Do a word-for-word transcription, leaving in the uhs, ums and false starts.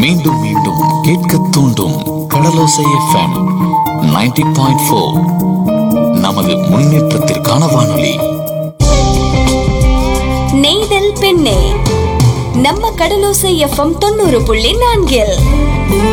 மீண்டும் மீண்டும் கேட்க தூண்டும் கடலோசை எஃப்எம் நைன்டி பாயிண்ட் ஃபோர். நமது முன்னேற்றத்திற்கான வானொலி. நெய்தல் பெண்ணே நம்ம கடலோசை எஃப்எம் தொண்ணூறு புள்ளி நான்கில்